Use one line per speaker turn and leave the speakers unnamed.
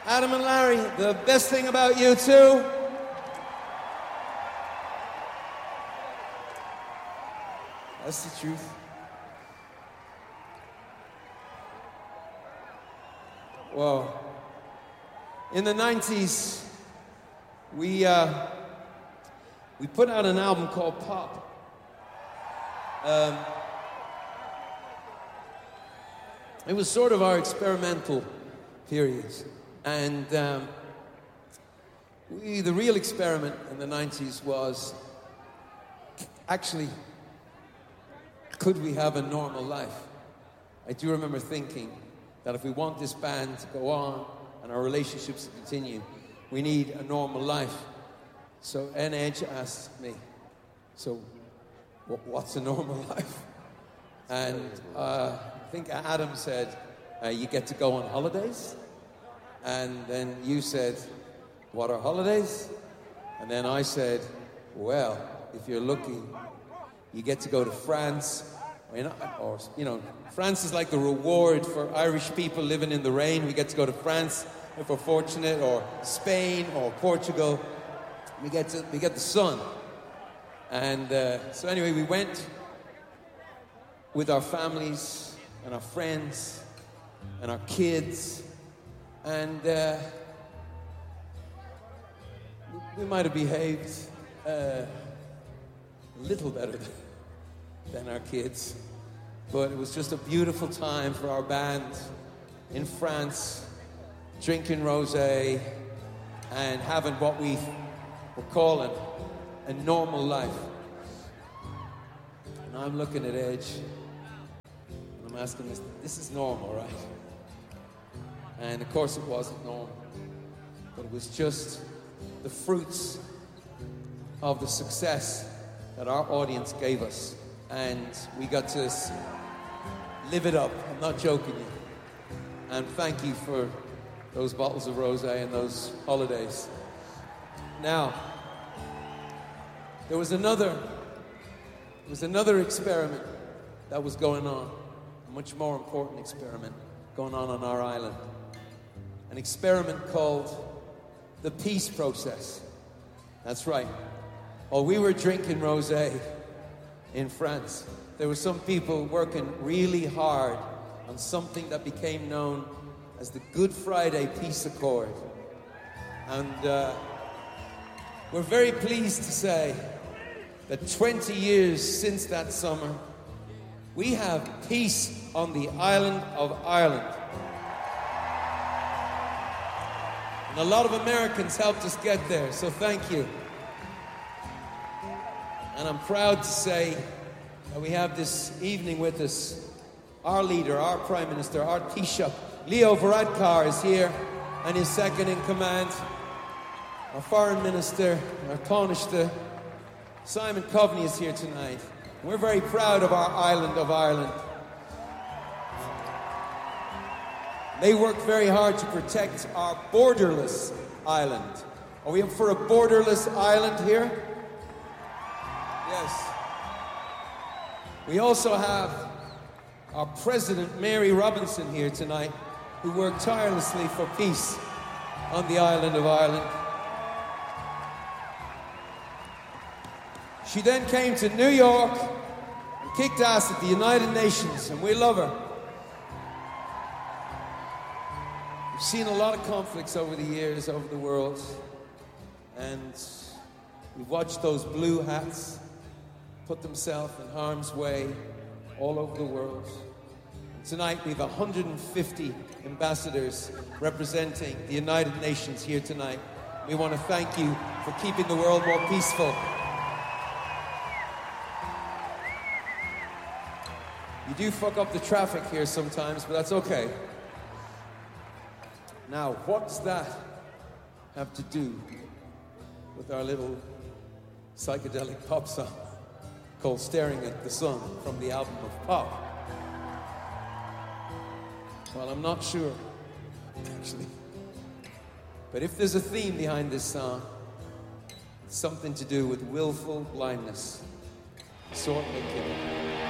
Adam and Larry, the best thing about you two, that's the truth. Well, in the 90s, we put out an album called Pop. It was sort of our experimental period. And the real experiment in the 90s was, actually, could we have a normal life? I do remember thinking that if we want this band to go on and our relationships to continue, we need a normal life. So Edge asked me, so what's a normal life? And I think Adam said, you get to go on holidays. And then you said, what are holidays? And then I said, well, if you're lucky, you get to go to France. Or, you know, France is like the reward for Irish people living in the rain. We get to go to France if we're fortunate, or Spain or Portugal. We get the sun. And so anyway, we went with our families and our friends and our kids. And we might have behaved a little better than our kids. But it was just a beautiful time for our band in France, drinking rosé and having what we were calling a normal life. And I'm looking at Edge, and I'm asking this is normal, right? And of course it wasn't normal, but it was just the fruits of the success that our audience gave us. And we got to live it up. I'm not joking you. And thank you for those bottles of rosé and those holidays. Now, there was another experiment that was going on, a much more important experiment going on our island. An experiment called the peace process. That's right. While we were drinking rosé in France, there were some people working really hard on something that became known as the Good Friday Peace Accord. And we're very pleased to say that 20 years since that summer, we have peace on the island of Ireland. And a lot of Americans helped us get there, so thank you. And I'm proud to say that we have this evening with us our leader, our Prime Minister, our Taoiseach. Leo Varadkar is here, and his second in command. Our Foreign Minister, our Taoiseach, Simon Coveney is here tonight. We're very proud of our island of Ireland. They work very hard to protect our borderless island. Are we up for a borderless island here? Yes. We also have our President, Mary Robinson, here tonight, who worked tirelessly for peace on the island of Ireland. She then came to New York and kicked ass at the United Nations, and we love her. We've seen a lot of conflicts over the years, over the world, and we've watched those blue hats put themselves in harm's way all over the world. And tonight we have 150 ambassadors representing the United Nations here tonight. We want to thank you for keeping the world more peaceful. You do fuck up the traffic here sometimes, but that's okay. Now, what's that have to do with our little psychedelic pop song called Staring at the Sun from the album of Pop? Well, I'm not sure, actually. But if there's a theme behind this song, it's something to do with willful blindness. Sort of